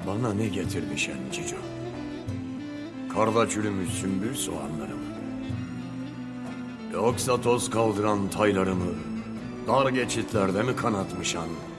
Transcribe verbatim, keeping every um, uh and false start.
Bana ne getirmişen Cico? Karda çürümüş sümbül soğanlarımı, yoksa toz kaldıran taylarımı dar geçitlerde mi kanatmışan?